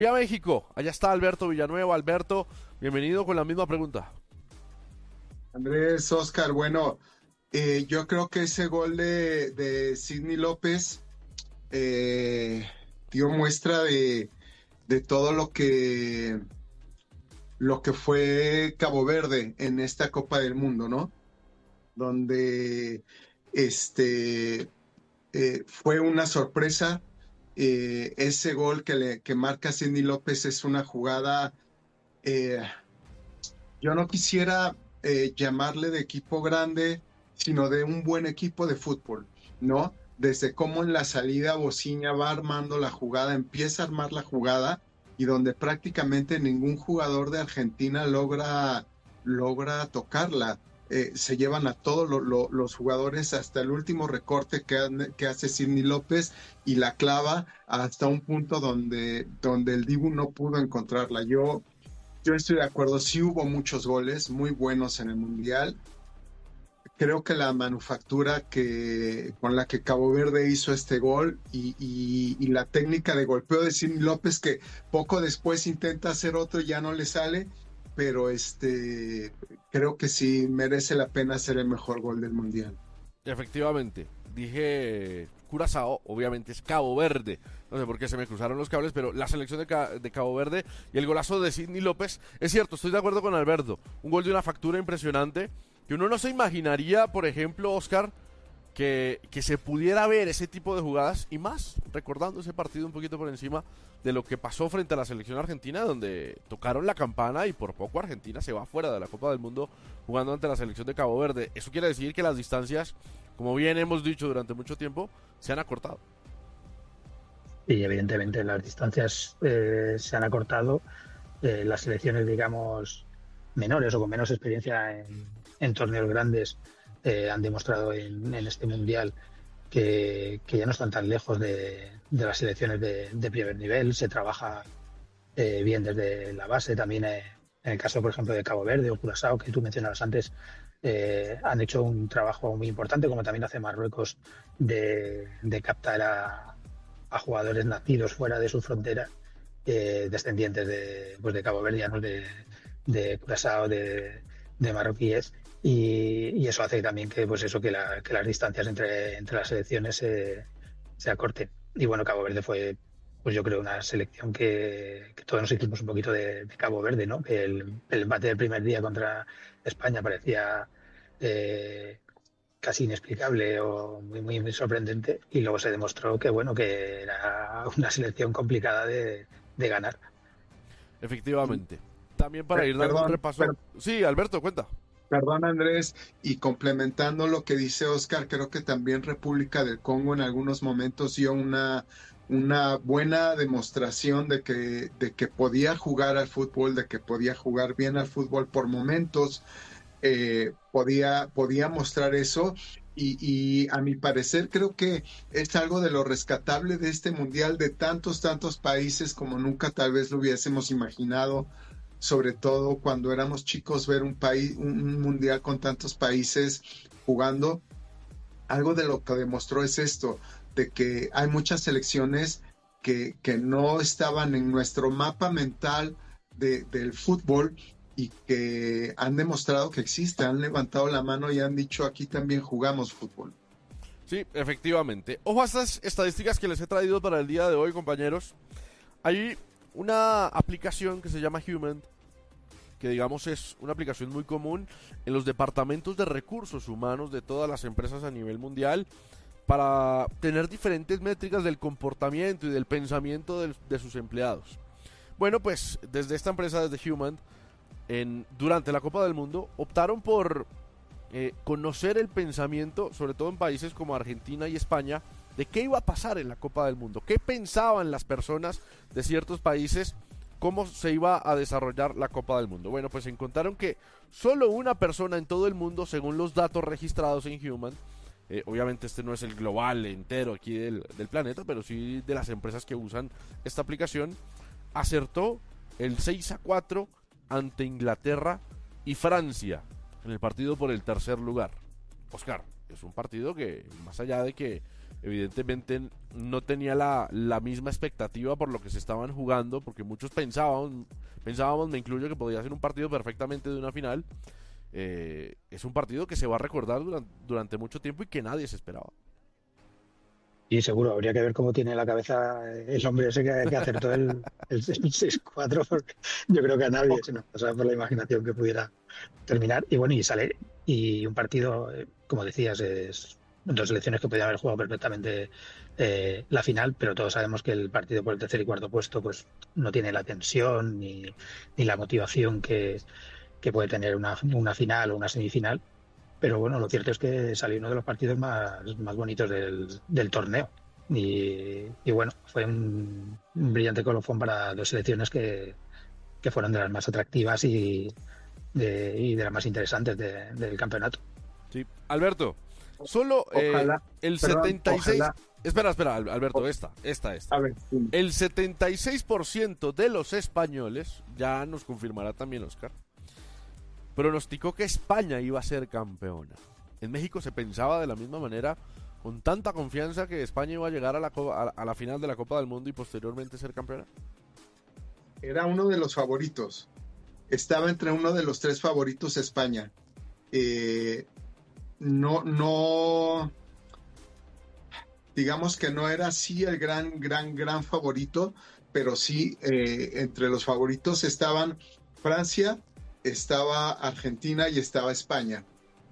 Y a México, allá está Alberto Villanueva. Alberto, bienvenido con la misma pregunta. Andrés, Oscar, bueno, yo creo que ese gol de Sidney López eh, dio muestra de todo lo que fue Cabo Verde en esta Copa del Mundo, ¿no? Donde este, fue una sorpresa. Ese gol que marca Sidney López es una jugada. eh, Yo no quisiera llamarle de equipo grande, sino de un buen equipo de fútbol, ¿no? Desde cómo en la salida Bociña va armando la jugada, empieza a armar la jugada y donde prácticamente ningún jugador de Argentina logra tocarla. Se llevan a todos los jugadores hasta el último recorte que hace Sidney López y la clava hasta un punto donde el Dibu no pudo encontrarla. Yo estoy de acuerdo, sí hubo muchos goles muy buenos en el Mundial. Creo que la manufactura con la que Cabo Verde hizo este gol y la técnica de golpeo de Sidney López, que poco después intenta hacer otro y ya no le sale, pero creo que sí merece la pena ser el mejor gol del Mundial. Efectivamente, dije Curazao, obviamente es Cabo Verde. No sé por qué se me cruzaron los cables, pero la selección de Cabo Verde y el golazo de Sidney López, es cierto, estoy de acuerdo con Alberto. Un gol de una factura impresionante, que uno no se imaginaría, por ejemplo, Oscar, que se pudiera ver ese tipo de jugadas, y más recordando ese partido un poquito por encima de lo que pasó frente a la selección argentina, donde tocaron la campana y por poco Argentina se va fuera de la Copa del Mundo jugando ante la selección de Cabo Verde. Eso quiere decir que las distancias, como bien hemos dicho durante mucho tiempo, se han acortado. Y evidentemente las distancias se han acortado. Las selecciones, digamos, menores o con menos experiencia en torneos grandes han demostrado en este Mundial que ya no están tan lejos de las selecciones de primer nivel. Se trabaja bien desde la base. También en el caso, por ejemplo, de Cabo Verde o Curazao, que tú mencionabas antes, han hecho un trabajo muy importante, como también hace Marruecos, de captar a jugadores nacidos fuera de su frontera, descendientes de Cabo Verdianos, de Curazao, de marroquíes, y eso hace también que las distancias entre las selecciones se acorten. Y bueno, Cabo Verde fue, pues yo creo, una selección que todos nos hicimos un poquito de Cabo Verde, ¿no? Que el empate del primer día contra España parecía casi inexplicable o muy sorprendente, y luego se demostró que bueno, que era una selección complicada de ganar. Efectivamente. También para ir dando un Perdón, repaso. Sí, Alberto, cuenta. Perdón, Andrés, y complementando lo que dice Oscar, creo que también República del Congo en algunos momentos dio una buena demostración de que podía jugar al fútbol, de que podía jugar bien al fútbol por momentos, podía mostrar eso. Y a mi parecer creo que es algo de lo rescatable de este mundial, de tantos países como nunca tal vez lo hubiésemos imaginado, sobre todo cuando éramos chicos, ver un mundial con tantos países jugando. Algo de lo que demostró es esto, de que hay muchas selecciones que no estaban en nuestro mapa mental del fútbol y que han demostrado que existe, han levantado la mano y han dicho aquí también jugamos fútbol. Sí, efectivamente. Ojo a estas estadísticas que les he traído para el día de hoy, compañeros. Hay una aplicación que se llama Human, que digamos es una aplicación muy común en los departamentos de recursos humanos de todas las empresas a nivel mundial, para tener diferentes métricas del comportamiento y del pensamiento de sus empleados. Bueno, pues desde esta empresa, desde Human, durante la Copa del Mundo, optaron por conocer el pensamiento, sobre todo en países como Argentina y España, de qué iba a pasar en la Copa del Mundo, qué pensaban las personas de ciertos países, cómo se iba a desarrollar la Copa del Mundo. Bueno, pues encontraron que solo una persona en todo el mundo, según los datos registrados en Human, obviamente este no es el global entero aquí del planeta, pero sí de las empresas que usan esta aplicación, acertó el 6-4 ante Inglaterra y Francia en el partido por el tercer lugar. Oscar, es un partido que, más allá de que evidentemente no tenía la misma expectativa por lo que se estaban jugando, porque muchos pensábamos, me incluyo, que podía ser un partido perfectamente de una final. Es un partido que se va a recordar durante mucho tiempo y que nadie se esperaba. Y seguro, habría que ver cómo tiene la cabeza el hombre ese que acertó el 6-4, porque yo creo que a nadie se nos pasaba por la imaginación que pudiera terminar. Y bueno, y sale, y un partido, como decías, es dos selecciones que podían haber jugado perfectamente la final, pero todos sabemos que el partido por el tercer y cuarto puesto pues no tiene la tensión ni la motivación que puede tener una final o una semifinal. Pero bueno, lo cierto es que salió uno de los partidos más bonitos del torneo. Y bueno, fue un brillante colofón para dos selecciones que fueron de las más atractivas y de las más interesantes del campeonato. Sí, Alberto, solo Ojalá, el perdón, 76... ojalá. Espera, Alberto, esta. A ver, sí. El 76% de los españoles, ya nos confirmará también Oscar, pronosticó que España iba a ser campeona. En México se pensaba de la misma manera, con tanta confianza, que España iba a llegar a la final de la Copa del Mundo y posteriormente ser campeona. Era uno de los favoritos. Estaba entre uno de los tres favoritos España. No, digamos que no era así el gran favorito, pero sí entre los favoritos estaban Francia, estaba Argentina y estaba España.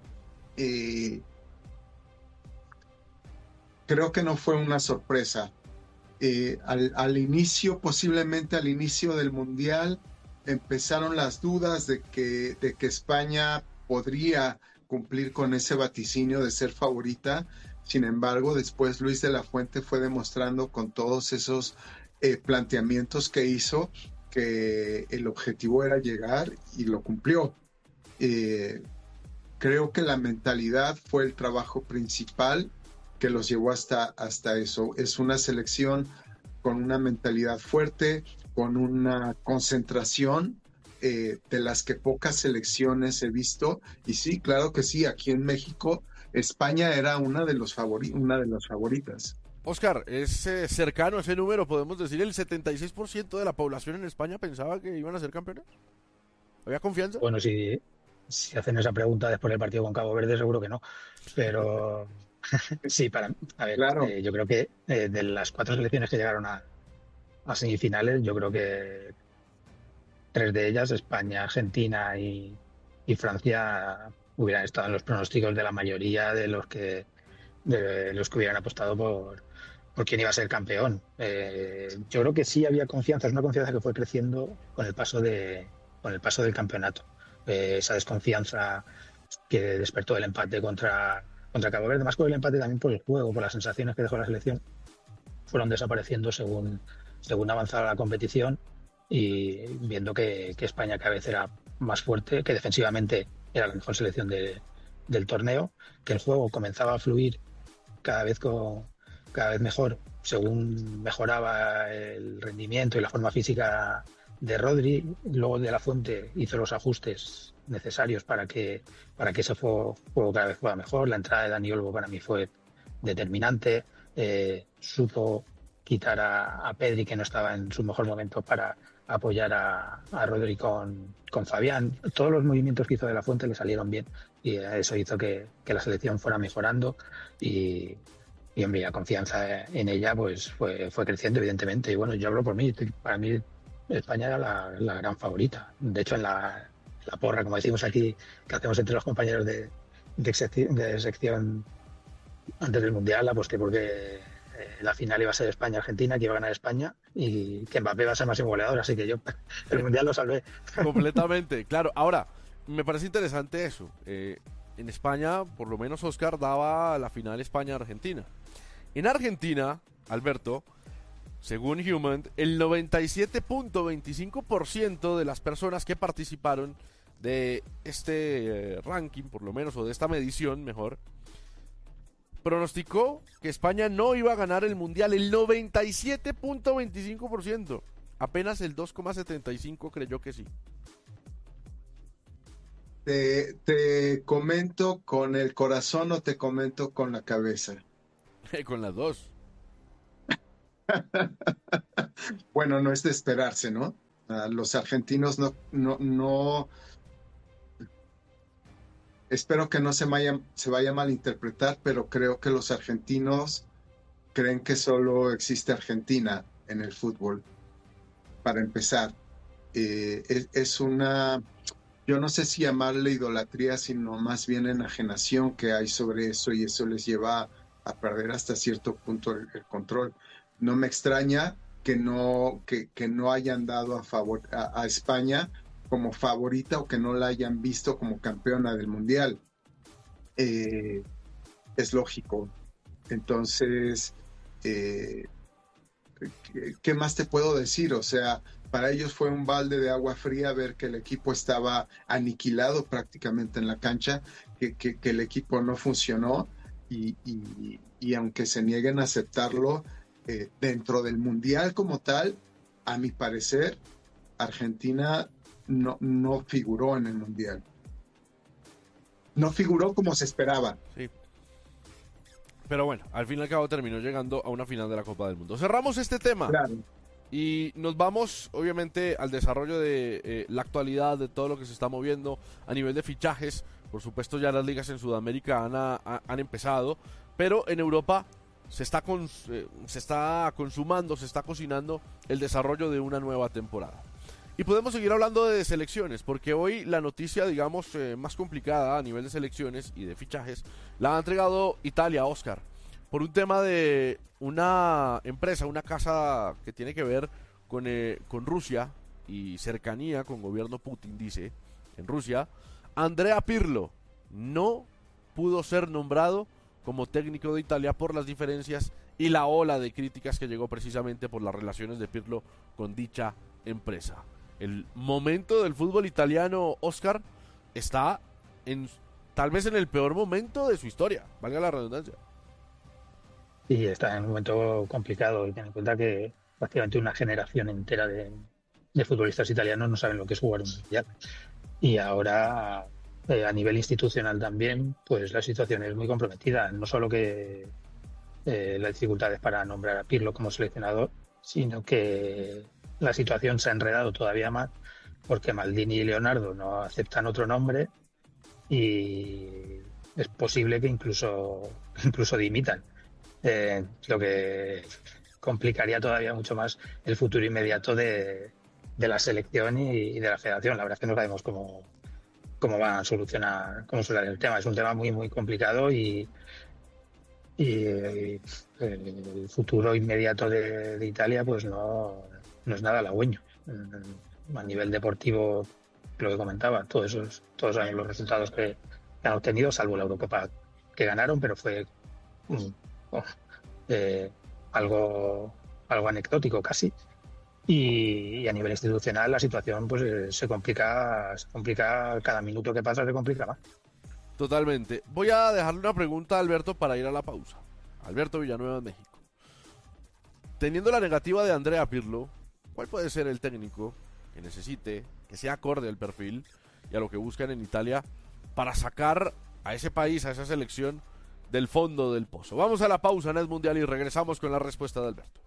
Creo que no fue una sorpresa. Posiblemente al inicio del Mundial, empezaron las dudas de que España podría cumplir con ese vaticinio de ser favorita. Sin embargo, después Luis de la Fuente fue demostrando con todos esos planteamientos que hizo que el objetivo era llegar, y lo cumplió. Creo que la mentalidad fue el trabajo principal que los llevó hasta eso. Es una selección con una mentalidad fuerte, con una concentración de las que pocas selecciones he visto. Y sí, claro que sí, aquí en México España era una de las favoritas. Oscar, es cercano ese número, podemos decir, el 76% de la población en España pensaba que iban a ser campeones. ¿Había confianza? Bueno, si hacen esa pregunta después del partido con Cabo Verde, seguro que no. Pero sí, a ver, Claro. Yo creo que de las 4 selecciones que llegaron a semifinales, yo creo que 3 de ellas, España, Argentina y Francia, hubieran estado en los pronósticos de la mayoría de los que hubieran apostado por quién iba a ser campeón. Yo creo que sí había confianza, es una confianza que fue creciendo con el paso del campeonato. Esa desconfianza que despertó el empate contra Cabo Verde, más por el empate, también por el juego, por las sensaciones que dejó la selección, fueron desapareciendo según avanzaba la competición, y viendo que España cada vez era más fuerte, que defensivamente era la mejor selección del torneo, que el juego comenzaba a fluir cada vez mejor según mejoraba el rendimiento y la forma física de Rodri. Luego De la Fuente hizo los ajustes necesarios para que ese juego cada vez fuera mejor. La entrada de Dani Olmo para mí fue determinante. Supo quitar a Pedri, que no estaba en su mejor momento, para apoyar a Rodri con Fabián. Todos los movimientos que hizo De la Fuente le salieron bien, y eso hizo que la selección fuera mejorando, y hombre, la confianza en ella pues fue creciendo, evidentemente. Y bueno, yo hablo por mí, para mí España era la gran favorita. De hecho, en la porra, como decimos aquí, que hacemos entre los compañeros de sección antes del Mundial, aposté porque la final iba a ser España-Argentina, que iba a ganar España, y que Mbappé va a ser máximo goleador, así que yo el Mundial lo salvé. Completamente, claro. Ahora, me parece interesante eso. En España, por lo menos Oscar daba la final España-Argentina. En Argentina, Alberto, según Human, el 97.25% de las personas que participaron de este ranking, por lo menos, o de esta medición, mejor, pronosticó que España no iba a ganar el Mundial. El 97.25%. Apenas el 2,75% creyó que sí. ¿Te comento con el corazón o te comento con la cabeza? Con las dos. Bueno, no es de esperarse, ¿no? Los argentinos no, espero que no se vaya a malinterpretar, pero creo que los argentinos creen que solo existe Argentina en el fútbol, para empezar. Es una, yo no sé si llamarle idolatría, sino más bien enajenación que hay sobre eso, y eso les lleva a perder hasta cierto punto el control. No me extraña que no hayan dado a España como favorita, o que no la hayan visto como campeona del mundial. Es lógico. Entonces, ¿qué más te puedo decir? O sea, para ellos fue un balde de agua fría ver que el equipo estaba aniquilado prácticamente en la cancha, que el equipo no funcionó, y aunque se nieguen a aceptarlo, dentro del mundial como tal, a mi parecer, Argentina no figuró en el mundial. No figuró como se esperaba. Sí. Pero bueno, al fin y al cabo terminó llegando a una final de la Copa del Mundo. Cerramos este tema. Claro. Y nos vamos, obviamente, al desarrollo de la actualidad, de todo lo que se está moviendo a nivel de fichajes. Por supuesto, ya las ligas en Sudamérica han empezado, pero en Europa se está consumando, se está cocinando el desarrollo de una nueva temporada. Y podemos seguir hablando de selecciones, porque hoy la noticia, digamos, más complicada a nivel de selecciones y de fichajes, la ha entregado Italia, Oscar, por un tema de una empresa, una casa que tiene que ver con Rusia y cercanía con gobierno Putin, dice, en Rusia. Andrea Pirlo no pudo ser nombrado como técnico de Italia por las diferencias y la ola de críticas que llegó precisamente por las relaciones de Pirlo con dicha empresa. El momento del fútbol italiano, Oscar, está tal vez en el peor momento de su historia, valga la redundancia. Sí, está en un momento complicado, y ten en cuenta que prácticamente una generación entera de futbolistas italianos no saben lo que es jugar un mundial. Y ahora, a nivel institucional también, pues la situación es muy comprometida. No solo que las dificultades para nombrar a Pirlo como seleccionador, sino que la situación se ha enredado todavía más, porque Maldini y Leonardo no aceptan otro nombre, y es posible que incluso dimitan. Lo que complicaría todavía mucho más el futuro inmediato de la selección y de la federación. La verdad es que no sabemos cómo van a solucionar el tema. Es un tema muy, muy complicado, y el futuro inmediato de Italia pues no es nada halagüeño. A nivel deportivo, lo que comentaba, todos sabemos los resultados que han obtenido, salvo la Eurocopa que ganaron, pero fue algo anecdótico casi. Y a nivel institucional la situación pues se complica cada minuto que pasa, se complica más. Totalmente. Voy a dejarle una pregunta a Alberto para ir a la pausa. Alberto Villanueva, de México. Teniendo la negativa de Andrea Pirlo, ¿cuál puede ser el técnico que necesite, que sea acorde al perfil y a lo que buscan en Italia, para sacar a ese país, a esa selección, del fondo del pozo? Vamos a la pausa, Net Mundial, y regresamos con la respuesta de Alberto.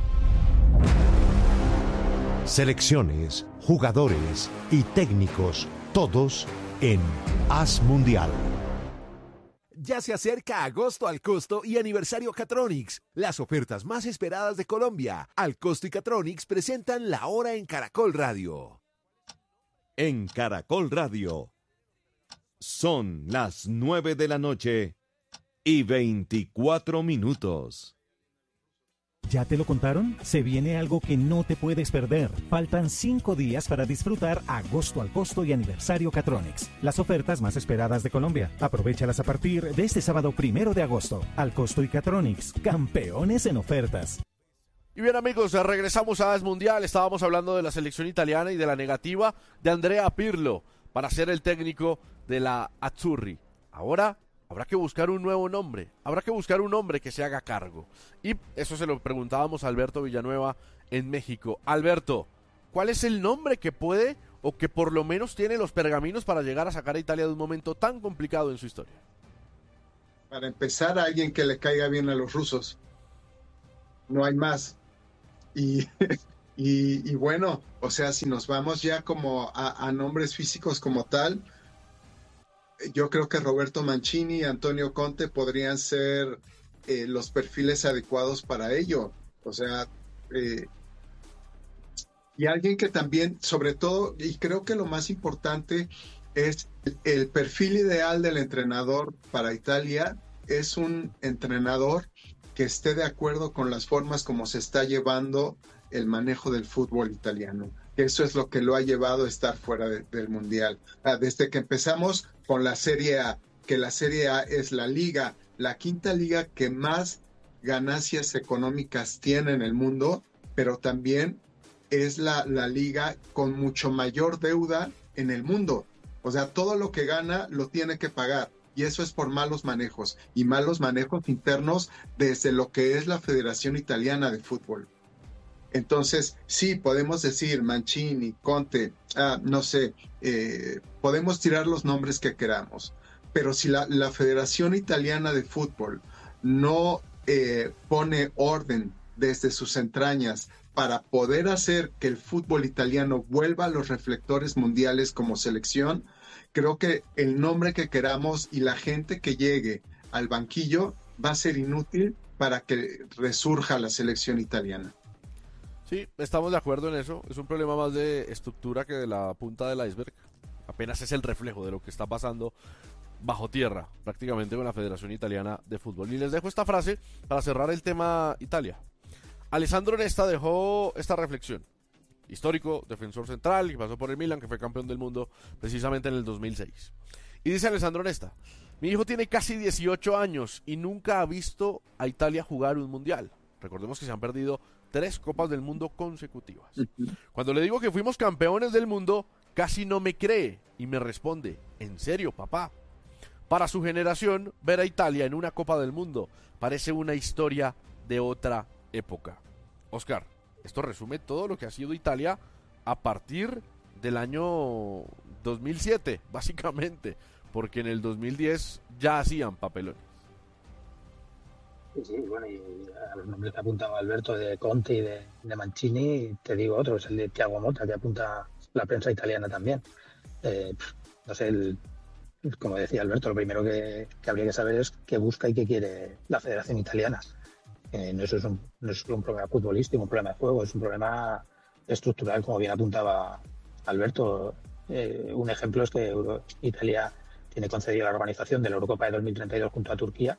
Selecciones, jugadores y técnicos, todos en As Mundial. Ya se acerca agosto al costo y aniversario Catronics, las ofertas más esperadas de Colombia. Al costo y Catronics presentan La Hora en Caracol Radio. En Caracol Radio son las 9 de la noche y 24 minutos. ¿Ya te lo contaron? Se viene algo que no te puedes perder. Faltan 5 días para disfrutar agosto al costo y aniversario Catronics, las ofertas más esperadas de Colombia. Aprovéchalas a partir de este sábado 1 de agosto. Al costo y Catronics, campeones en ofertas. Y bien, amigos, regresamos a AS Mundial. Estábamos hablando de la selección italiana y de la negativa de Andrea Pirlo para ser el técnico de la Azzurri. Ahora habrá que buscar un nuevo nombre, habrá que buscar un hombre que se haga cargo. Y eso se lo preguntábamos a Alberto Villanueva en México. Alberto, ¿cuál es el nombre que puede, o que por lo menos tiene los pergaminos para llegar a sacar a Italia de un momento tan complicado en su historia? Para empezar, a alguien que le caiga bien a los rusos. No hay más. Y, y bueno, o sea, si nos vamos ya como a nombres físicos como tal, yo creo que Roberto Mancini y Antonio Conte podrían ser los perfiles adecuados para ello. O sea, y alguien que también, sobre todo, y creo que lo más importante es el perfil ideal del entrenador para Italia, es un entrenador que esté de acuerdo con las formas como se está llevando el manejo del fútbol italiano. Eso es lo que lo ha llevado a estar fuera del Mundial. Desde que empezamos con la Serie A, que la Serie A es la liga, la quinta liga que más ganancias económicas tiene en el mundo, pero también es la liga con mucho mayor deuda en el mundo. O sea, todo lo que gana lo tiene que pagar. Y eso es por malos manejos, y malos manejos internos desde lo que es la Federación Italiana de Fútbol. Entonces, sí, podemos decir Mancini, Conte, no sé, podemos tirar los nombres que queramos, pero si la Federación Italiana de Fútbol no pone orden desde sus entrañas para poder hacer que el fútbol italiano vuelva a los reflectores mundiales como selección, creo que el nombre que queramos y la gente que llegue al banquillo va a ser inútil para que resurja la selección italiana. Sí, estamos de acuerdo en eso. Es un problema más de estructura que de la punta del iceberg. Apenas es el reflejo de lo que está pasando bajo tierra, prácticamente, con la Federación Italiana de Fútbol. Y les dejo esta frase para cerrar el tema Italia. Alessandro Nesta dejó esta reflexión. Histórico, defensor central, que pasó por el Milan, que fue campeón del mundo precisamente en el 2006. Y dice Alessandro Nesta: mi hijo tiene casi 18 años y nunca ha visto a Italia jugar un mundial. Recordemos que se han perdido 3 Copas del Mundo consecutivas. Cuando le digo que fuimos campeones del mundo, casi no me cree y me responde: ¿en serio, papá? Para su generación, ver a Italia en una Copa del Mundo parece una historia de otra época. Oscar, esto resume todo lo que ha sido Italia a partir del año 2007, básicamente, porque en el 2010 ya hacían papelones. Sí, bueno, y a los nombres que apuntaba Alberto de Conte y de Mancini, te digo otro, es el de Thiago Motta, que apunta la prensa italiana también. No sé, como decía Alberto, lo primero que habría que saber es qué busca y qué quiere la Federación Italiana. No es un problema futbolístico, un problema de juego, es un problema estructural, como bien apuntaba Alberto. Un ejemplo es que Italia tiene concedida la organización de la Eurocopa de 2032 junto a Turquía,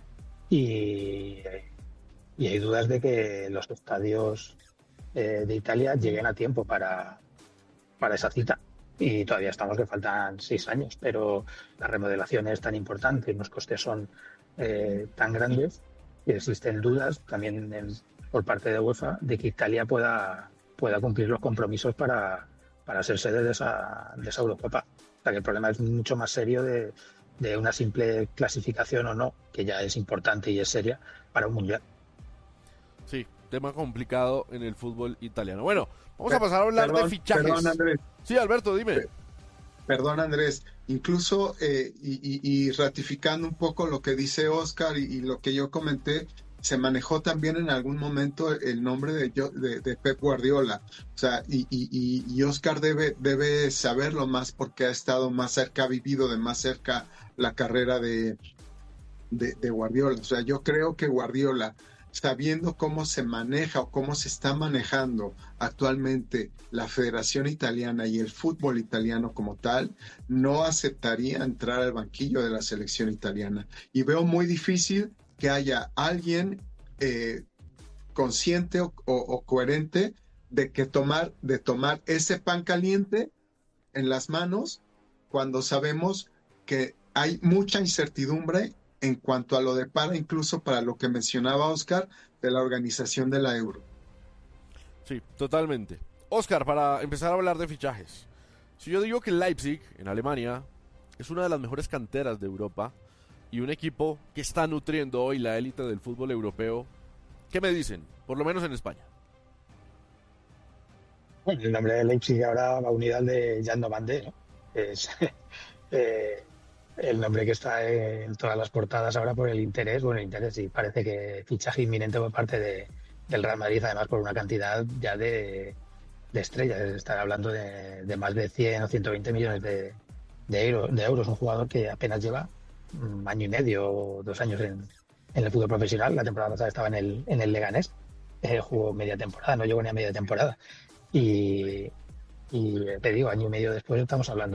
y hay dudas de que los estadios de Italia lleguen a tiempo para esa cita. Y todavía estamos que faltan 6 años, pero la remodelación es tan importante y los costes son tan grandes que existen dudas también por parte de UEFA de que Italia pueda cumplir los compromisos para ser sede de esa Eurocopa. O sea, que el problema es mucho más serio de una simple clasificación o no, que ya es importante y es seria para un mundial. Sí, tema complicado en el fútbol italiano. Bueno, vamos a pasar a hablar de fichajes. Perdón, Andrés. Sí, Alberto, dime. Perdón, Andrés. Incluso, y ratificando un poco lo que dice Oscar y lo que yo comenté, se manejó también en algún momento el nombre de Pep Guardiola. O sea, y Oscar debe saberlo más porque ha estado más cerca, ha vivido de más cerca la carrera de Guardiola. O sea, yo creo que Guardiola, sabiendo cómo se maneja o cómo se está manejando actualmente la Federación Italiana y el fútbol italiano como tal, no aceptaría entrar al banquillo de la selección italiana. Y veo muy difícil que haya alguien consciente o coherente de tomar ese pan caliente en las manos cuando sabemos que hay mucha incertidumbre en cuanto a lo depara, incluso para lo que mencionaba Oscar, de la organización de la Euro. Sí, totalmente. Oscar, para empezar a hablar de fichajes. Si yo digo que Leipzig, en Alemania, es una de las mejores canteras de Europa y un equipo que está nutriendo hoy la élite del fútbol europeo, ¿qué me dicen? Por lo menos en España. Bueno, el nombre de Leipzig ahora va unida al de Jan Novandé, ¿no? Es el nombre que está en todas las portadas ahora por el interés. Bueno, el interés sí, parece que fichaje inminente por parte del Real Madrid, además por una cantidad ya de estrellas. Estar hablando de más de 100 o 120 millones de euros. Un jugador que apenas lleva un año y medio o 2 años en el fútbol profesional. La temporada pasada estaba en el Leganés. Jugó media temporada, no llegó ni a media temporada. Y te digo, año y medio después estamos hablando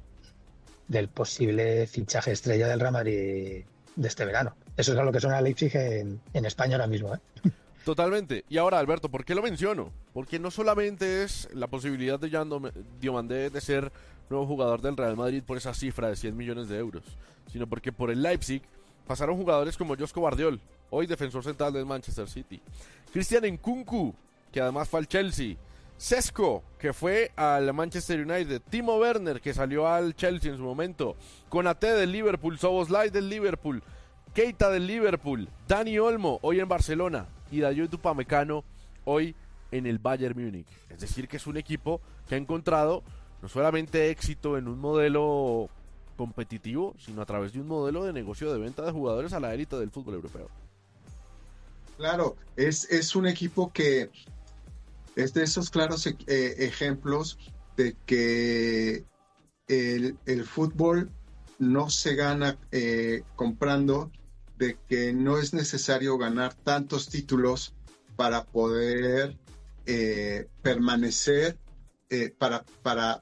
del posible fichaje estrella del Real Madrid de este verano. Eso es a lo que suena Leipzig en España ahora mismo, ¿eh? Totalmente. Y ahora, Alberto, ¿por qué lo menciono? Porque no solamente es la posibilidad de Jan Diomandé de ser nuevo jugador del Real Madrid por esa cifra de 100 millones de euros, sino porque por el Leipzig pasaron jugadores como Josko Guardiol, hoy defensor central del Manchester City, Christian Nkunku, que además fue al Chelsea, Sesko, que fue al Manchester United, Timo Werner, que salió al Chelsea en su momento, Konaté del Liverpool, Szoboszlai del Liverpool, Keita del Liverpool, Dani Olmo, hoy en Barcelona, y Dayot Upamecano, hoy en el Bayern Múnich. Es decir, que es un equipo que ha encontrado no solamente éxito en un modelo competitivo, sino a través de un modelo de negocio de venta de jugadores a la élite del fútbol europeo. Claro, es un equipo que es de esos claros ejemplos de que el fútbol no se gana comprando, de que no es necesario ganar tantos títulos para poder permanecer, para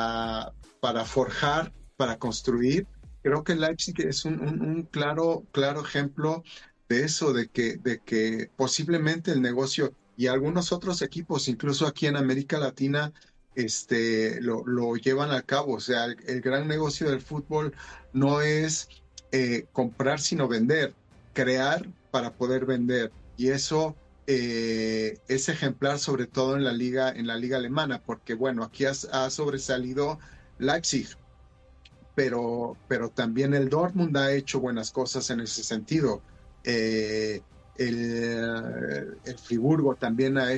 forjar, para construir. Creo que Leipzig es un claro ejemplo de eso, de que posiblemente el negocio y algunos otros equipos, incluso aquí en América Latina, lo llevan a cabo. O sea, el gran negocio del fútbol no es comprar sino vender, crear para poder vender, y eso es ejemplar sobre todo en la liga alemana, porque bueno, aquí ha sobresalido Leipzig, pero también el Dortmund ha hecho buenas cosas en ese sentido. El Friburgo también ha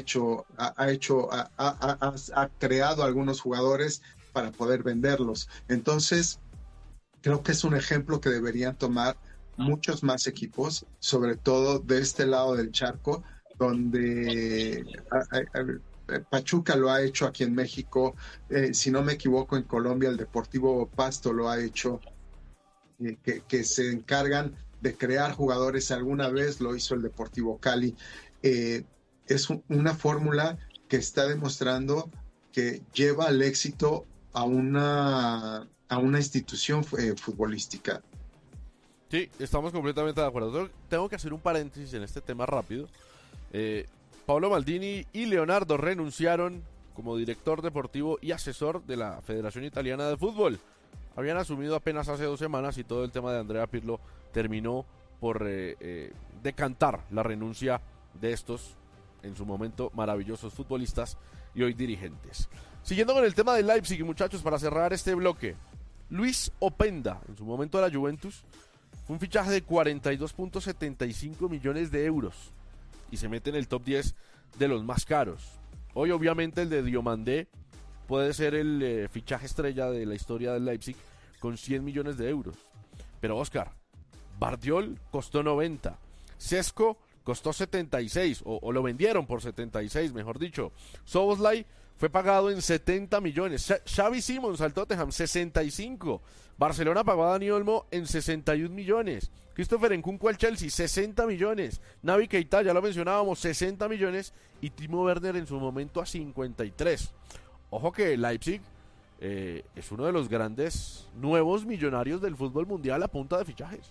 creado algunos jugadores para poder venderlos. Entonces creo que es un ejemplo que deberían tomar muchos más equipos, sobre todo de este lado del charco, donde Pachuca lo ha hecho aquí en México, si no me equivoco en Colombia el Deportivo Pasto lo ha hecho, que se encargan de crear jugadores. Alguna vez lo hizo el Deportivo Cali. Es una fórmula que está demostrando que lleva al éxito a una institución futbolística. Sí, estamos completamente de acuerdo. Tengo que hacer un paréntesis en este tema rápido. Paolo Maldini y Leonardo renunciaron como director deportivo y asesor de la Federación Italiana de Fútbol. Habían asumido apenas hace 2 semanas y todo el tema de Andrea Pirlo terminó por decantar la renuncia de estos, en su momento, maravillosos futbolistas y hoy dirigentes. Siguiendo con el tema de Leipzig, muchachos, para cerrar este bloque, Luis Openda, en su momento de la Juventus, fue un fichaje de 42.75 millones de euros y se mete en el top 10 de los más caros. Hoy obviamente el de Diomandé puede ser el fichaje estrella de la historia del Leipzig con 100 millones de euros. Pero Oscar, Guardiol costó 90, Sesko costó 76, o lo vendieron por 76, mejor dicho. Szoboszlai fue pagado en 70 millones. Xavi Simons al Tottenham, 65. Barcelona pagó a Dani Olmo en 61 millones. Christopher Nkunku al Chelsea, 60 millones. Naby Keita, ya lo mencionábamos, 60 millones. Y Timo Werner en su momento a 53. Ojo que Leipzig es uno de los grandes nuevos millonarios del fútbol mundial a punta de fichajes.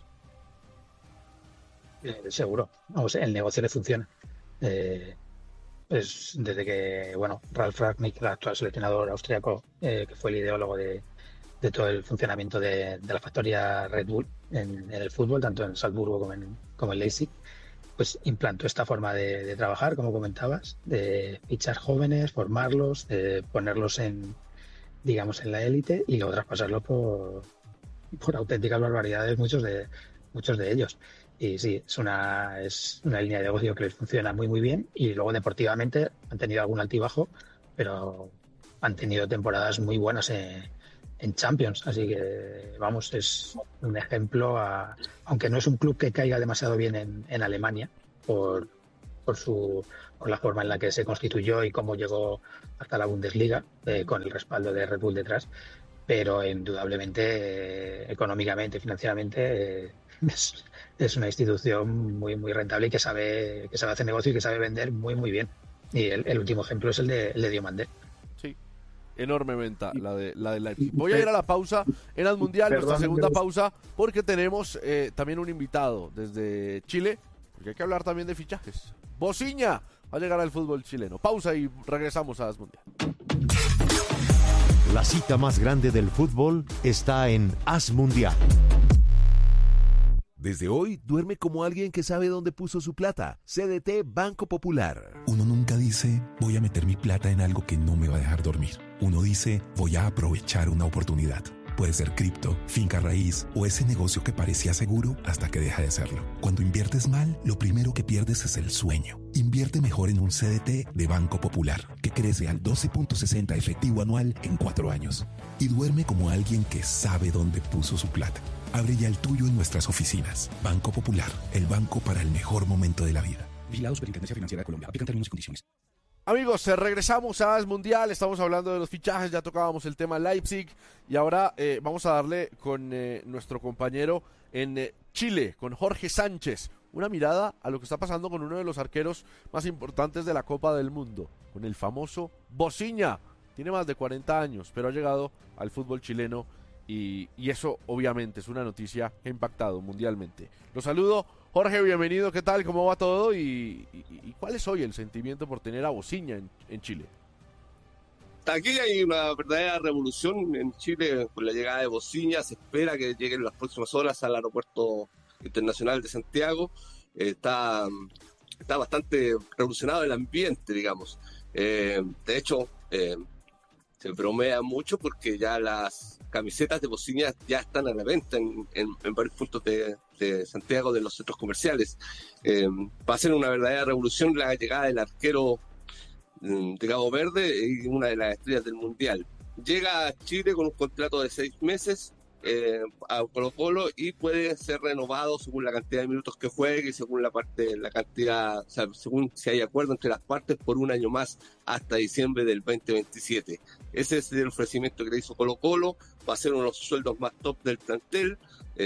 Seguro. Vamos, el negocio le funciona. Pues desde que, bueno, Ralf Rangnick, el actual seleccionador austriaco, que fue el ideólogo de todo el funcionamiento de la factoría Red Bull en el fútbol, tanto en Salzburgo como en Leipzig, pues implantó esta forma de trabajar, como comentabas, de fichar jóvenes, formarlos, de ponerlos digamos, en la élite y luego traspasarlos por auténticas barbaridades, muchos de ellos. Y sí, es una línea de negocio que les funciona muy muy bien, y luego deportivamente han tenido algún altibajo, pero han tenido temporadas muy buenas en Champions. Así que, vamos, es un ejemplo, aunque no es un club que caiga demasiado bien en Alemania por la forma en la que se constituyó y cómo llegó hasta la Bundesliga, con el respaldo de Red Bull detrás, pero indudablemente, económicamente, financieramente, es una institución muy, muy rentable y que sabe hacer negocio y que sabe vender muy, muy bien. Y el último ejemplo es el de Diomande. Sí, enorme venta la de Leipzig. Voy a ir a la pausa en el Mundial, nuestra segunda pausa, porque tenemos también un invitado desde Chile, porque hay que hablar también de fichajes. Bociña va a llegar al fútbol chileno. Pausa y regresamos a Mundial. La cita más grande del fútbol está en As Mundial. Desde hoy, duerme como alguien que sabe dónde puso su plata. CDT Banco Popular. Uno nunca dice, voy a meter mi plata en algo que no me va a dejar dormir. Uno dice, voy a aprovechar una oportunidad. Puede ser cripto, finca raíz o ese negocio que parecía seguro hasta que deja de serlo. Cuando inviertes mal, lo primero que pierdes es el sueño. Invierte mejor en un CDT de Banco Popular, que crece al 12.60 efectivo anual en 4 años. Y duerme como alguien que sabe dónde puso su plata. Abre ya el tuyo en nuestras oficinas. Banco Popular, el banco para el mejor momento de la vida. Vigilado Superintendencia Financiera de Colombia. Aplican términos y condiciones. Amigos, regresamos a AS Mundial, estamos hablando de los fichajes, ya tocábamos el tema Leipzig y ahora vamos a darle con nuestro compañero en Chile, con Jorge Sánchez, una mirada a lo que está pasando con uno de los arqueros más importantes de la Copa del Mundo, con el famoso Bociña. Tiene más de 40 años, pero ha llegado al fútbol chileno y eso obviamente es una noticia que ha impactado mundialmente. Los saludo. Jorge, bienvenido, ¿qué tal? ¿Cómo va todo? ¿Y cuál es hoy el sentimiento por tener a Bociña en Chile? Aquí hay una verdadera revolución en Chile con la llegada de Bociña. Se espera que llegue en las próximas horas al aeropuerto internacional de Santiago. Está bastante revolucionado el ambiente, digamos. De hecho, se bromea mucho porque ya las camisetas de Bociña ya están a la venta en varios puntos de Santiago, de los centros comerciales. Va a ser una verdadera revolución la llegada del arquero de Cabo Verde y una de las estrellas del Mundial. Llega a Chile con un contrato de 6 meses a Colo-Colo y puede ser renovado según la cantidad de minutos que juegue y según la cantidad, o sea, según si hay acuerdo entre las partes, por un año más hasta diciembre del 2027. Ese es el ofrecimiento que le hizo Colo-Colo. Va a ser uno de los sueldos más top del plantel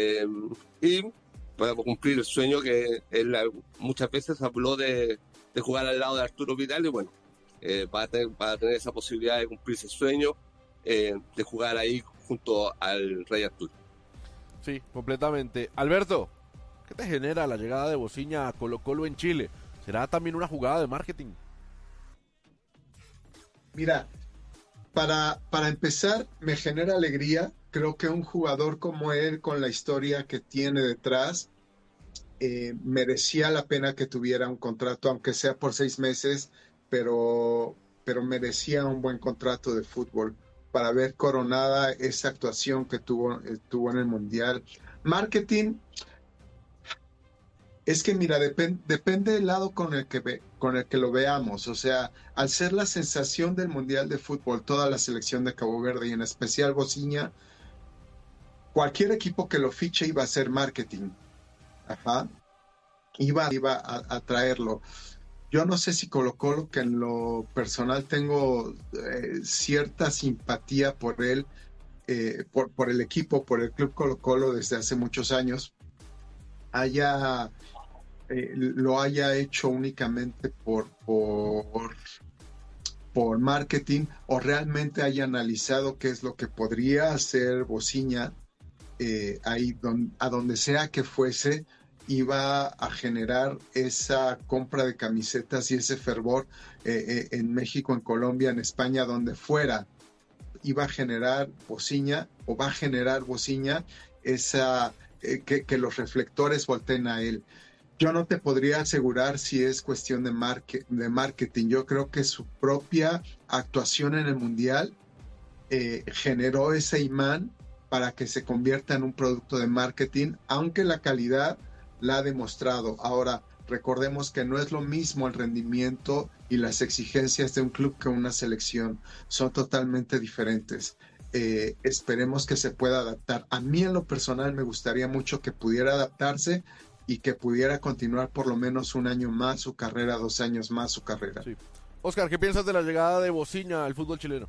y podemos cumplir el sueño que él muchas veces habló de jugar al lado de Arturo Vidal y bueno, va a tener esa posibilidad de cumplir ese sueño de jugar ahí junto al Rey Arturo. Sí, completamente. Alberto, ¿qué te genera la llegada de Bociña a Colo-Colo en Chile? ¿Será también una jugada de marketing? Mira, para empezar, me genera alegría. Creo que un jugador como él, con la historia que tiene detrás, merecía la pena que tuviera un contrato, aunque sea por 6 meses, pero merecía un buen contrato de fútbol para ver coronada esa actuación que tuvo en el Mundial. Marketing, es que mira, depende del lado con el que lo veamos. O sea, al ser la sensación del Mundial de Fútbol, toda la selección de Cabo Verde y en especial Bociña, cualquier equipo que lo fiche iba a hacer marketing. Ajá. Iba a traerlo. Yo no sé si Colo-Colo, que en lo personal tengo cierta simpatía por él, por el equipo, por el club Colo-Colo desde hace muchos años, lo haya hecho únicamente por marketing, o realmente haya analizado qué es lo que podría hacer Bociña ahí a donde sea que fuese. Iba a generar esa compra de camisetas y ese fervor en México, en Colombia, en España, donde fuera. Iba a generar Bociña, o va a generar Bociña, que los reflectores volteen a él. Yo no te podría asegurar si es cuestión de marketing. Yo creo que su propia actuación en el Mundial generó ese imán para que se convierta en un producto de marketing, aunque la calidad la ha demostrado. Ahora, recordemos que no es lo mismo el rendimiento y las exigencias de un club que una selección. Son totalmente diferentes. esperemos que se pueda adaptar. A mí en lo personal me gustaría mucho que pudiera adaptarse y que pudiera continuar por lo menos un año más su carrera, 2 años más su carrera. Sí. Oscar, ¿qué piensas de la llegada de Bociña al fútbol chileno?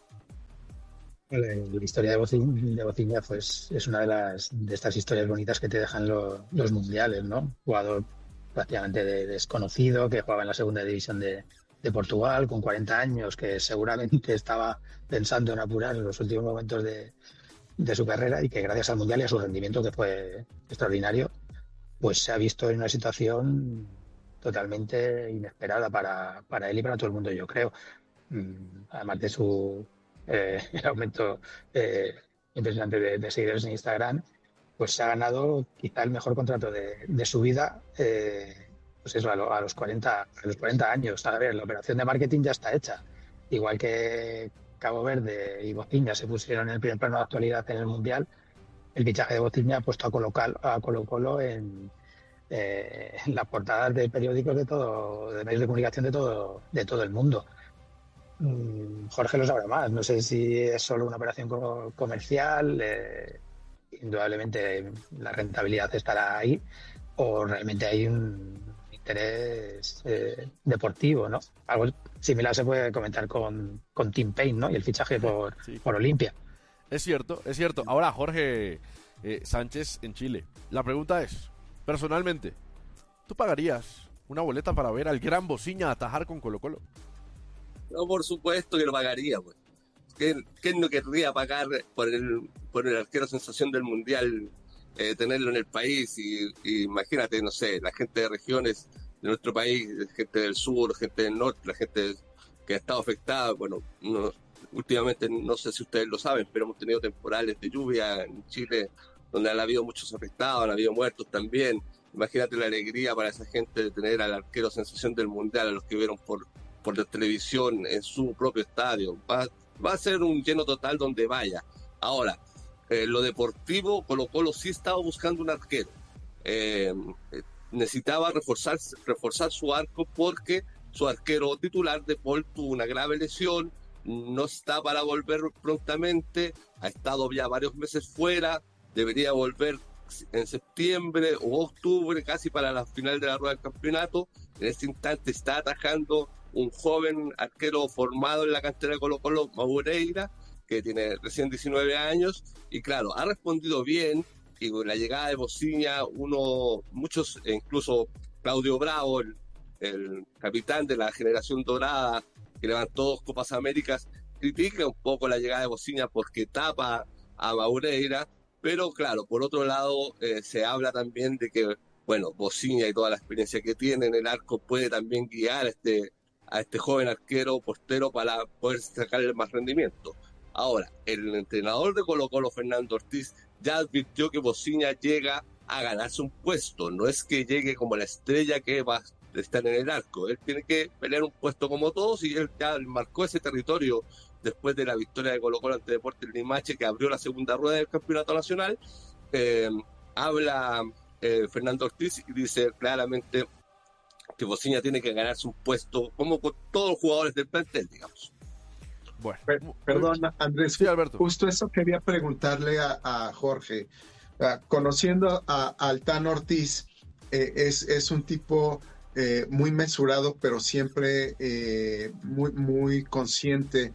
La historia de Bociña pues, es una de estas historias bonitas que te dejan los mundiales, ¿no? Jugador prácticamente desconocido que jugaba en la segunda división de Portugal con 40 años, que seguramente estaba pensando en apurar en los últimos momentos de su carrera y que gracias al mundial y a su rendimiento, que fue extraordinario, pues se ha visto en una situación totalmente inesperada para él y para todo el mundo, yo creo. Además de el aumento impresionante de seguidores en Instagram, pues se ha ganado quizá el mejor contrato de su vida, pues eso, a los 40 años. A ver, la operación de marketing ya está hecha. Igual que Cabo Verde y Bociña se pusieron en el primer plano de actualidad en el Mundial, el fichaje de Bociña ha puesto a Colo-Colo en las portadas de periódicos de medios de comunicación de todo el mundo. Jorge lo sabrá más. No sé si es solo una operación comercial, indudablemente la rentabilidad estará ahí, o realmente hay un interés deportivo, ¿no? Algo similar se puede comentar con Tim Payne, ¿no? Y el fichaje por Olimpia. Es cierto. Ahora, Jorge Sánchez en Chile. La pregunta es, personalmente, ¿tú pagarías una boleta para ver al gran Bociña atajar con Colo-Colo? No, por supuesto que lo pagaría, pues. ¿Quién no querría pagar por el arquero sensación del Mundial, tenerlo en el país? Y imagínate, no sé, la gente de regiones de nuestro país, gente del sur, gente del norte, la gente que ha estado afectada. Bueno, últimamente, no sé si ustedes lo saben, pero hemos tenido temporales de lluvia en Chile donde han habido muchos afectados, han habido muertos también. Imagínate la alegría para esa gente de tener al arquero sensación del Mundial, a los que vieron por la televisión en su propio estadio. Va a ser un lleno total donde vaya. Ahora, lo deportivo, Colo-Colo sí estaba buscando un arquero. Necesitaba reforzar su arco porque su arquero titular, De Paul, tuvo una grave lesión, no está para volver prontamente, ha estado ya varios meses fuera, debería volver en septiembre o octubre, casi para la final de la rueda del campeonato. En este instante está atajando un joven arquero formado en la cantera de Colo-Colo, Maureira, que tiene recién 19 años, y claro, ha respondido bien, y con la llegada de Bociña, muchos, incluso Claudio Bravo, el capitán de la generación dorada, que levantó 2 Copas Américas, critica un poco la llegada de Bociña porque tapa a Maureira, pero claro, por otro lado, se habla también de que, bueno, Bociña y toda la experiencia que tiene en el arco puede también guiar a este joven arquero portero para poder sacarle más rendimiento. Ahora, el entrenador de Colo-Colo, Fernando Ortiz, ya advirtió que Bociña llega a ganarse un puesto, no es que llegue como la estrella que va a estar en el arco, él tiene que pelear un puesto como todos y él ya marcó ese territorio después de la victoria de Colo-Colo ante Deportes Limache, que abrió la segunda rueda del campeonato nacional. Habla Fernando Ortiz y dice claramente que Bociña tiene que ganarse un puesto como con todos los jugadores del plantel, digamos. Bueno, perdón, Andrés, sí, Alberto. Justo eso quería preguntarle a Jorge. Conociendo al Tan Ortiz, es un tipo muy mesurado, pero siempre muy consciente,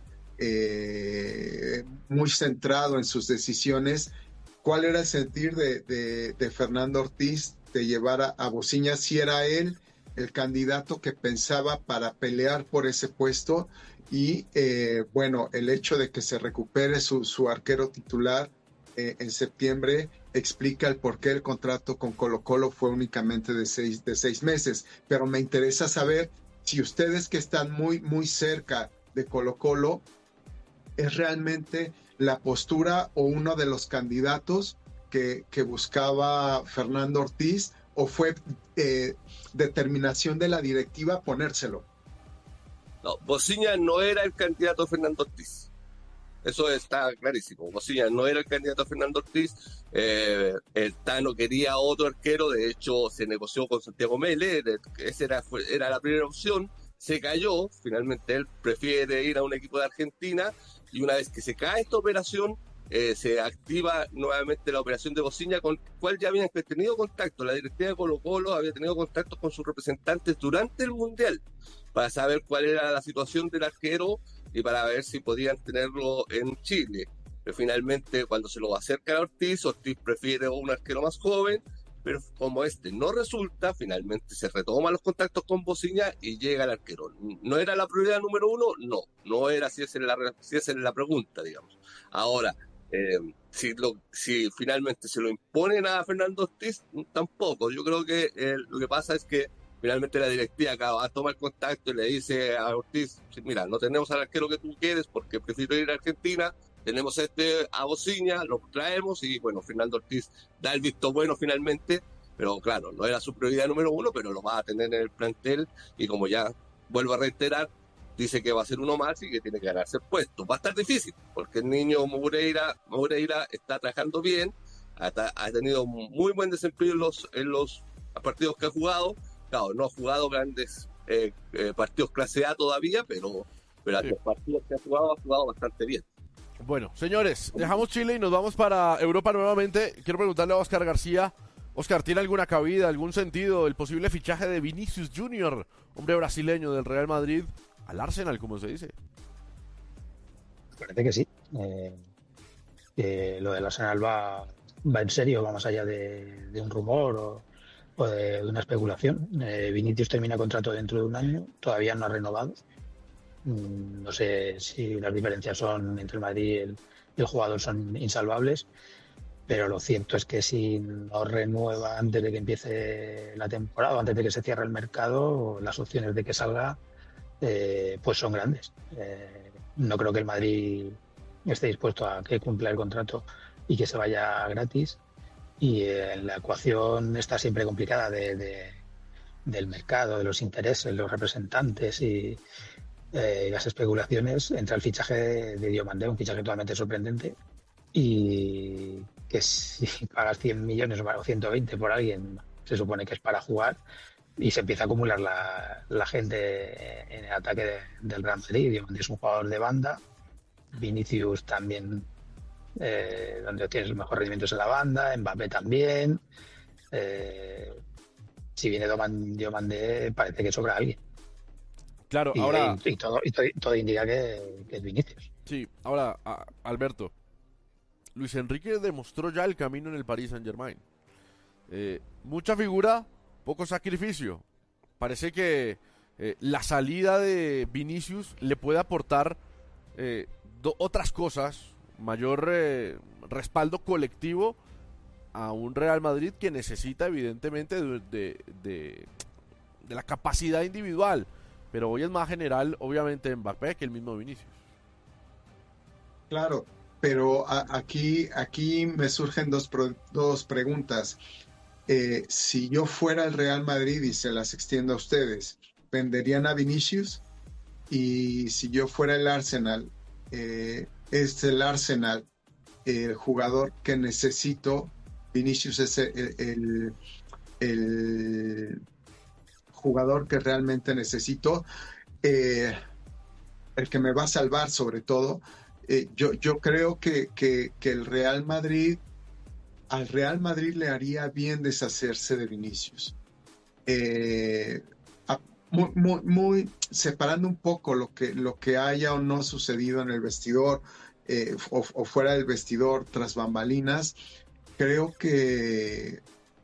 muy centrado en sus decisiones. ¿Cuál era el sentir de Fernando Ortiz de llevar a Bociña, si era él el candidato que pensaba para pelear por ese puesto? Y bueno, el hecho de que se recupere su arquero titular en septiembre explica el por qué el contrato con Colo-Colo fue únicamente de seis meses. Pero me interesa saber si ustedes, que están muy cerca de Colo-Colo, es realmente la postura o uno de los candidatos que buscaba Fernando Ortiz, o fue determinación de la directiva ponérselo. No, Bociña no era el candidato a Fernando Ortiz. Eso está clarísimo. Bociña no era el candidato a Fernando Ortiz. El Tano quería otro arquero. De hecho, se negoció con Santiago Mele. Esa era la primera opción. se cayó, finalmente él prefiere ir a un equipo de Argentina, y una vez que se cae esta operación, se activa nuevamente la operación de Bociña, con la cual ya habían tenido contacto. La directiva de Colo-Colo había tenido contacto con sus representantes durante el Mundial para saber cuál era la situación del arquero y para ver si podían tenerlo en Chile. Pero finalmente, cuando se lo acerca a Ortiz prefiere un arquero más joven, pero como no resulta, finalmente se retoman los contactos con Bociña y llega el arquero. ¿No era la prioridad número uno? No era, si esa es la pregunta, digamos. Ahora, si finalmente se lo imponen a Fernando Ortiz, tampoco. Yo creo que lo que pasa es que finalmente la directiva acaba toma el contacto y le dice a Ortiz, mira, no tenemos al arquero que tú quieres porque prefiero ir a Argentina, tenemos a Bociña, lo traemos, y bueno, Fernando Ortiz da el visto bueno finalmente, pero claro, no era su prioridad número uno, pero lo va a tener en el plantel, y como ya vuelvo a reiterar, dice que va a ser uno más y que tiene que ganarse el puesto. Va a estar difícil, porque el niño Moreira está trabajando bien, ha tenido muy buen desempeño en los partidos que ha jugado. Claro, no ha jugado grandes partidos clase A todavía, pero sí, los partidos que ha jugado bastante bien. Bueno, señores, dejamos Chile y nos vamos para Europa nuevamente. Quiero preguntarle a Oscar García. Oscar, ¿tiene alguna cabida, algún sentido el posible fichaje de Vinicius Junior, hombre brasileño del Real Madrid, al Arsenal, como se dice? Parece que sí. Lo del Arsenal va en serio, va más allá de un rumor o de una especulación. Vinicius termina contrato dentro de un año, todavía no ha renovado. No sé si las diferencias entre el Madrid y el jugador son insalvables, pero lo cierto es que si no renueva antes de que empiece la temporada, o antes de que se cierre el mercado, las opciones de que salga pues son grandes. No creo que el Madrid esté dispuesto a que cumpla el contrato y que se vaya gratis, y la ecuación está siempre complicada del mercado, de los intereses, los representantes y las especulaciones. Entra el fichaje de Diomandé, un fichaje totalmente sorprendente, y que si pagas 100 millones o 120 por alguien, se supone que es para jugar, y se empieza a acumular la gente en el ataque del Real Madrid. Diomandé es un jugador de banda, Vinicius también, donde tienes los mejores rendimientos en la banda, Mbappé también. Si viene Diomandé, parece que sobra alguien. Claro, ahora... Y todo indica que es Vinicius. Sí, ahora, Alberto, Luis Enrique demostró ya el camino en el Paris Saint-Germain. Mucha figura, poco sacrificio. Parece que la salida de Vinicius le puede aportar otras cosas, mayor respaldo colectivo a un Real Madrid que necesita evidentemente de la capacidad individual, pero hoy es más general obviamente Mbappé que el mismo Vinicius. Claro, pero aquí me surgen dos preguntas. Si yo fuera el Real Madrid, y se las extiendo a ustedes, ¿venderían a Vinicius? Y si yo fuera el Arsenal, es el Arsenal el jugador que necesito. Vinicius es el jugador que realmente necesito, el que me va a salvar sobre todo. Yo creo que el Real Madrid, al Real Madrid le haría bien deshacerse de Vinicius. Muy separando un poco lo que haya o no sucedido en el vestidor, o fuera del vestidor tras bambalinas, creo que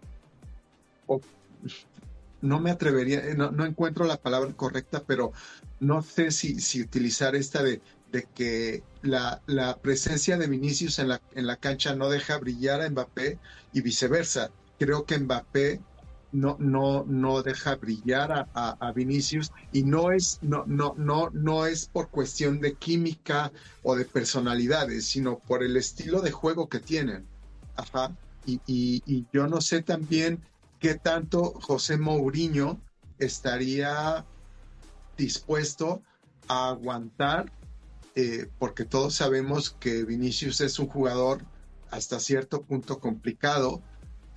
no me atrevería, no encuentro la palabra correcta, pero no sé si utilizar esta de que la presencia de Vinicius en la cancha no deja brillar a Mbappé y viceversa. Creo que Mbappé no deja brillar a Vinicius, y no es por cuestión de química o de personalidades, sino por el estilo de juego que tienen. Ajá. Y yo no sé también qué tanto José Mourinho estaría dispuesto a aguantar, porque todos sabemos que Vinicius es un jugador hasta cierto punto complicado,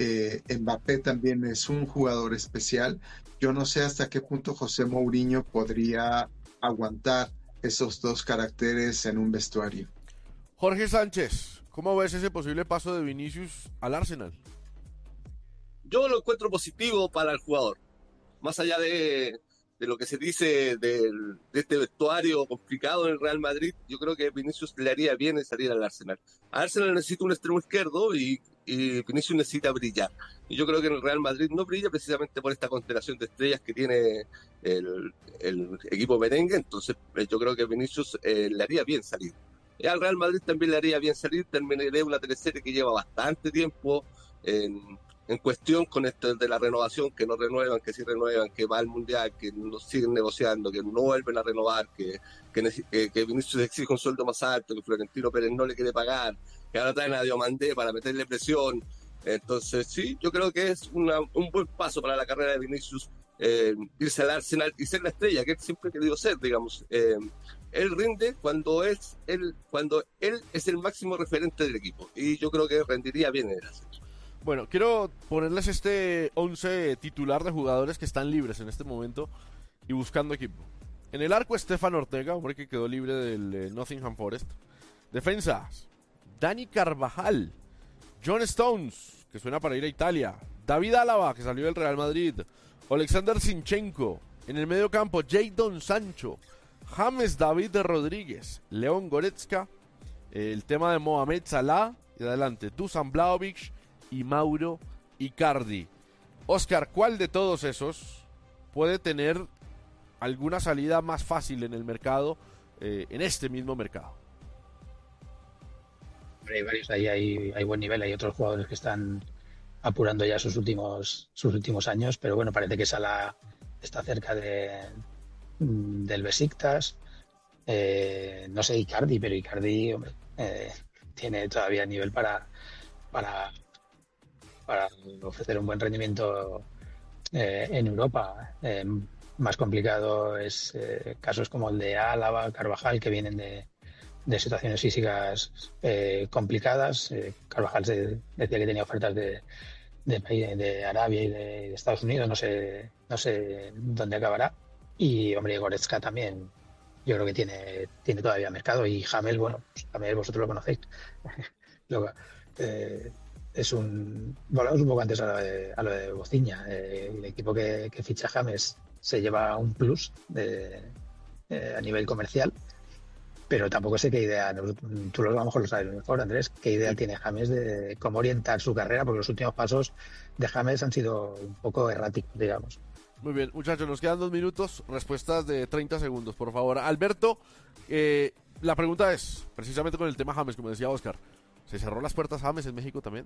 Mbappé también es un jugador especial. Yo no sé hasta qué punto José Mourinho podría aguantar esos dos caracteres en un vestuario. Jorge Sánchez, ¿cómo ves ese posible paso de Vinicius al Arsenal? Yo lo encuentro positivo para el jugador. Más allá de lo que se dice de este vestuario complicado en el Real Madrid, yo creo que Vinicius le haría bien en salir al Arsenal. Arsenal necesita un extremo izquierdo y Vinicius necesita brillar. Y yo creo que en el Real Madrid no brilla precisamente por esta constelación de estrellas que tiene el equipo merengue. Entonces yo creo que Vinicius le haría bien salir. Y al Real Madrid también le haría bien salir. Terminaría una teleserie que lleva bastante tiempo en cuestión con esto de la renovación, que no renuevan, que sí renuevan, que va al Mundial, que no siguen negociando, que no vuelven a renovar, que Vinicius exige un sueldo más alto, que Florentino Pérez no le quiere pagar, que ahora traen a Diomandé para meterle presión. Entonces sí, yo creo que es un buen paso para la carrera de Vinicius, irse al Arsenal y ser la estrella que él siempre ha querido ser, digamos. Él rinde cuando él es el máximo referente del equipo, y yo creo que rendiría bien en el Arsenal. Bueno, quiero ponerles este 11 titular de jugadores que están libres en este momento y buscando equipo. En el arco, Stefan Ortega, hombre que quedó libre del Nottingham Forest. Defensas, Dani Carvajal, John Stones, que suena para ir a Italia, David Álava, que salió del Real Madrid, Alexander Zinchenko. En el medio campo, Jadon Sancho, James David Rodríguez, León Goretzka, el tema de Mohamed Salah, y adelante, Dusan Vlahovic y Mauro Icardi. Oscar, ¿cuál de todos esos puede tener alguna salida más fácil en el mercado, en este mismo mercado? Hay varios, ahí hay buen nivel, hay otros jugadores que están apurando ya sus últimos años, pero bueno, parece que Salah está cerca del Besiktas. No sé Icardi, pero Icardi, hombre, tiene todavía nivel para ofrecer un buen rendimiento en Europa. Más complicado es casos como el de Álava, Carvajal, que vienen de situaciones físicas complicadas. Carvajal decía que tenía ofertas de Arabia y de Estados Unidos, no sé dónde acabará. Y hombre, Goretzka también, yo creo que tiene todavía mercado. Y James, bueno, James vosotros lo conocéis. Volvamos un poco antes a lo de Bociña. El equipo que ficha James se lleva un plus a nivel comercial, pero tampoco sé qué idea, tú a lo mejor lo sabes mejor, Andrés, qué idea tiene James de cómo orientar su carrera, porque los últimos pasos de James han sido un poco erráticos, digamos. Muy bien, muchachos, nos quedan 2 minutos, respuestas de 30 segundos, por favor. Alberto, la pregunta es, precisamente con el tema James, como decía Oscar, ¿se cerró las puertas James en México también?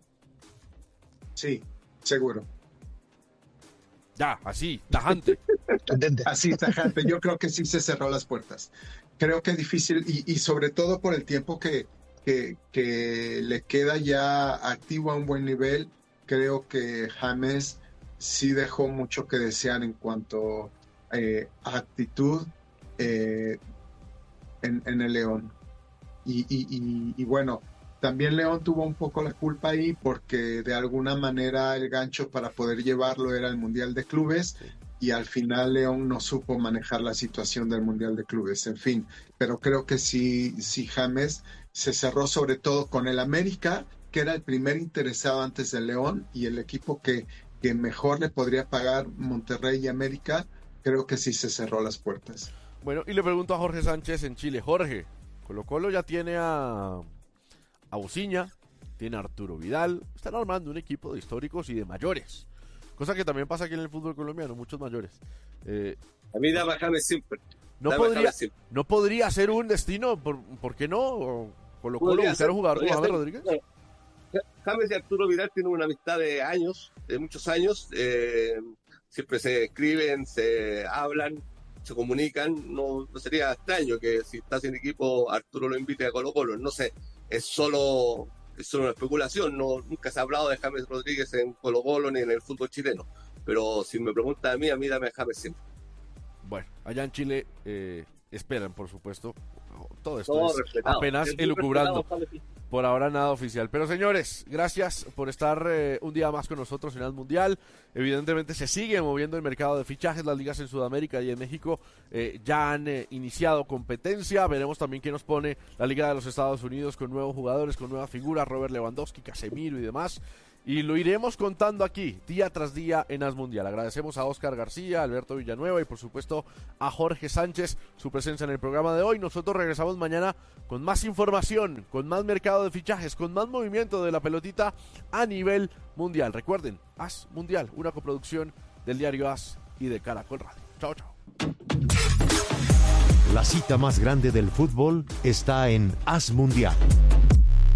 Sí, seguro. Ya, así, tajante. Así, tajante. Yo creo que sí se cerró las puertas. Creo que es difícil, y sobre todo por el tiempo que le queda ya activo a un buen nivel. Creo que James sí dejó mucho que desear en cuanto a actitud en el León. Y bueno, también León tuvo un poco la culpa ahí, porque de alguna manera el gancho para poder llevarlo era el Mundial de Clubes, y al final León no supo manejar la situación del Mundial de Clubes. En fin, pero creo que sí James se cerró sobre todo con el América, que era el primer interesado antes del León, y el equipo que mejor le podría pagar, Monterrey y América. Creo que sí se cerró las puertas. Bueno, y le pregunto a Jorge Sánchez en Chile. Jorge, Colo-Colo ya tiene a Bociña, tiene a Arturo Vidal, están armando un equipo de históricos y de mayores, cosa que también pasa aquí en el fútbol colombiano, muchos mayores. A mí dame a James siempre. ¿No podría ser un destino? ¿Por qué no? Colo-Colo buscar un jugador como James Rodríguez. Bueno, James y Arturo Vidal tienen una amistad de años, de muchos años. Siempre se escriben, se hablan, se comunican. No sería extraño que si está sin equipo Arturo lo invite a Colo-Colo. No sé, es solo una especulación. Nunca se ha hablado de James Rodríguez en Colo-Colo ni en el fútbol chileno. Pero si me preguntan a mí dame a James siempre. Bueno, allá en Chile esperan, por supuesto. Todo esto es apenas elucubrando. Por ahora nada oficial. Pero señores, gracias por estar un día más con nosotros en el Mundial. Evidentemente se sigue moviendo el mercado de fichajes. Las ligas en Sudamérica y en México ya han iniciado competencia. Veremos también qué nos pone la Liga de los Estados Unidos con nuevos jugadores, con nuevas figuras, Robert Lewandowski, Casemiro y demás. Y lo iremos contando aquí, día tras día en As Mundial. Agradecemos a Oscar García, a Alberto Villanueva y por supuesto a Jorge Sánchez su presencia en el programa de hoy. Nosotros regresamos mañana con más información, con más mercado de fichajes, con más movimiento de la pelotita a nivel mundial. Recuerden, As Mundial, una coproducción del diario As y de Caracol Radio. Chao, chao. La cita más grande del fútbol está en As Mundial.